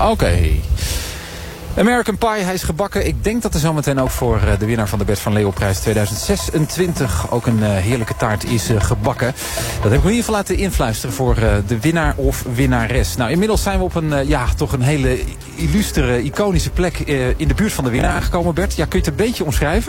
Oké. American Pie, hij is gebakken. Ik denk dat er zometeen ook voor de winnaar van de Bert van Leeuwenprijs 2026 ook een heerlijke taart is gebakken. Dat heb ik me in ieder geval laten influisteren voor de winnaar of winnares. Nou, inmiddels zijn we op een, toch een hele illustere, iconische plek in de buurt van de winnaar aangekomen. Bert, ja, kun je het een beetje omschrijven?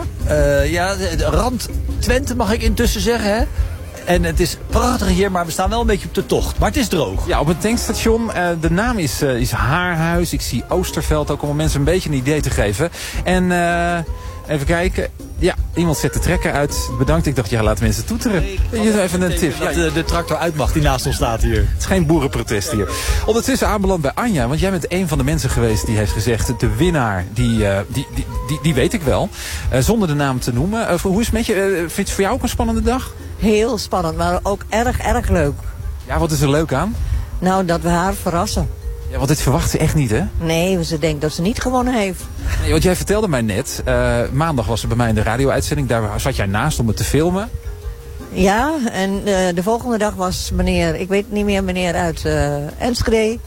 De rand Twente mag ik intussen zeggen, hè? En het is prachtig hier, maar we staan wel een beetje op de tocht. Maar het is droog. Ja, op een tankstation. De naam is Haarhuis. Ik zie Oosterveld ook om mensen een beetje een idee te geven. En even kijken. Ja, iemand zet de trekker uit. Bedankt. Ik dacht, ja, laat mensen toeteren. Even een tip. Dat de tractor uit mag die naast ons staat hier. Het is geen boerenprotest hier. Ondertussen aanbeland bij Anja. Want jij bent een van de mensen geweest die heeft gezegd... de winnaar, die weet ik wel. Zonder de naam te noemen. Hoe is het met je? Vind je het voor jou ook een spannende dag? Heel spannend, maar ook erg leuk. Ja, wat is er leuk aan? Nou, dat we haar verrassen. Ja, want dit verwacht ze echt niet, hè? Nee, ze denkt dat ze niet gewonnen heeft. Nee, want jij vertelde mij net, maandag was ze bij mij in de radio-uitzending. Daar zat jij naast om het te filmen. Ja, en de volgende dag was ik weet niet meer, meneer uit Enschede.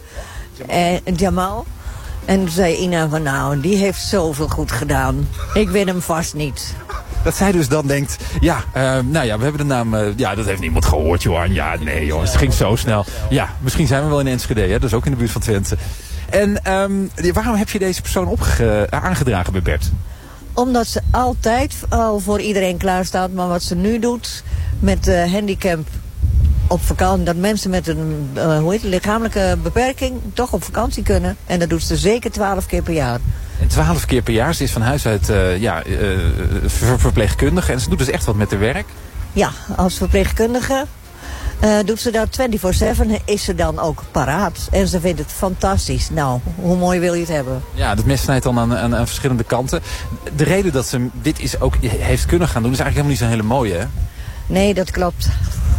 Jamal. En toen zei Ina van, nou, die heeft zoveel goed gedaan. Ik win hem vast niet. Dat zij dus dan denkt, we hebben de naam... dat heeft niemand gehoord, Johan. Ja, nee, jongens, het ging zo snel. Ja, misschien zijn we wel in Enschede, hè? Dat is ook in de buurt van Twente. En waarom heb je deze persoon aangedragen bij Bert? Omdat ze altijd al voor iedereen klaar staat. Maar wat ze nu doet met handicap op vakantie... dat mensen met een lichamelijke beperking toch op vakantie kunnen. En dat doet ze zeker 12 keer per jaar. En 12 keer per jaar. Ze is van huis uit verpleegkundige. En ze doet dus echt wat met haar werk. Ja, als verpleegkundige doet ze dat 24/7. Is ze dan ook paraat. En ze vindt het fantastisch. Nou, hoe mooi wil je het hebben? Ja, het mes snijdt dan aan verschillende kanten. De reden dat ze dit ook heeft kunnen gaan doen... is eigenlijk helemaal niet zo'n hele mooie, hè? Nee, dat klopt.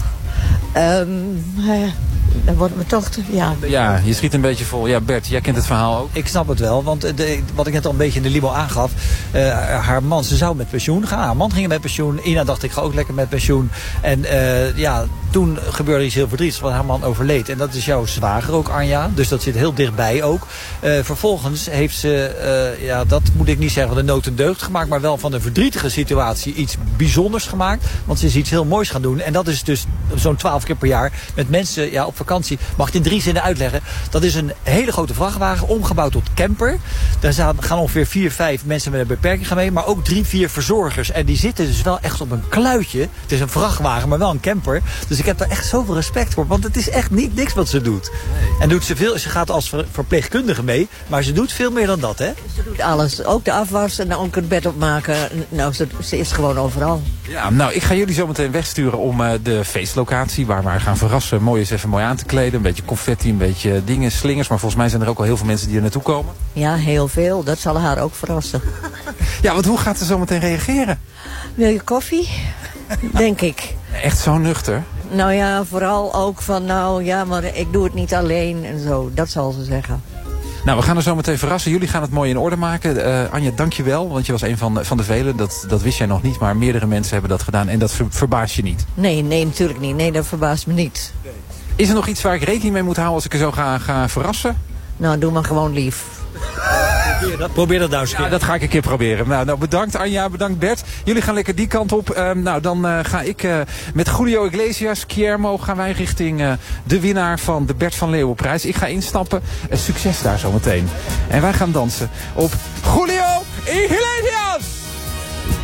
Dat wordt me toch... Ja, je schiet een beetje vol. Ja, Bert, jij kent het verhaal ook. Ik snap het wel, want wat ik net al een beetje in de limo aangaf... haar man, ze zou met pensioen gaan. Haar man ging met pensioen. Ina dacht, ik ga ook lekker met pensioen. En toen gebeurde iets heel verdrietigs, want haar man overleed. En dat is jouw zwager ook, Anja. Dus dat zit heel dichtbij ook. Vervolgens heeft ze, dat moet ik niet zeggen van de nood en deugd gemaakt... maar wel van een verdrietige situatie iets bijzonders gemaakt. Want ze is iets heel moois gaan doen. En dat is dus zo'n 12 keer per jaar met mensen op vakantie. Mag ik het in 3 zinnen uitleggen? Dat is een hele grote vrachtwagen, omgebouwd tot camper. Daar gaan ongeveer 4, 5 mensen met een beperking gaan mee. Maar ook 3, 4 verzorgers. En die zitten dus wel echt op een kluitje. Het is een vrachtwagen, maar wel een camper. Dus ik heb daar echt zoveel respect voor. Want het is echt niet niks wat ze doet. Nee. En doet ze veel. Ze gaat als verpleegkundige mee. Maar ze doet veel meer dan dat, hè? Ze doet alles. Ook de afwas en ook het bed opmaken. Nou, ze is gewoon overal. Ja, nou, ik ga jullie zo meteen wegsturen om de feestlocatie... waar we haar gaan verrassen. Mooi is even mooi aan te kleden. Een beetje confetti, een beetje dingen, slingers. Maar volgens mij zijn er ook al heel veel mensen die er naartoe komen. Ja, heel veel. Dat zal haar ook verrassen. Ja, want hoe gaat ze zo meteen reageren? Wil je koffie? Denk ik. Echt zo nuchter? Nou ja, vooral ook van, maar ik doe het niet alleen en zo. Dat zal ze zeggen. Nou, we gaan er zo meteen verrassen. Jullie gaan het mooi in orde maken. Anja, dank je wel, want je was een van de velen. Dat wist jij nog niet, maar meerdere mensen hebben dat gedaan. En dat verbaast je niet? Nee, natuurlijk niet. Nee, dat verbaast me niet. Is er nog iets waar ik rekening mee moet houden als ik er zo ga verrassen? Nou, doe maar gewoon lief. Probeer dat nou eens. Ja, dat ga ik een keer proberen. Nou, bedankt Anja, bedankt Bert. Jullie gaan lekker die kant op. Dan ga ik met Julio Iglesias, Guillermo, gaan wij richting de winnaar van de Bert van Leeuwenprijs. Ik ga instappen. Succes daar zometeen. En wij gaan dansen op Julio Iglesias.